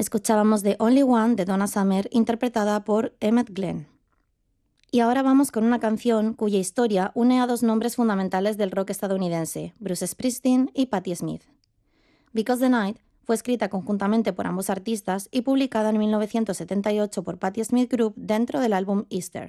Escuchábamos The Only One de Donna Summer, interpretada por Emmett Glenn. Y ahora vamos con una canción cuya historia une a dos nombres fundamentales del rock estadounidense, Bruce Springsteen y Patti Smith. Because the Night fue escrita conjuntamente por ambos artistas y publicada en 1978 por Patti Smith Group dentro del álbum Easter.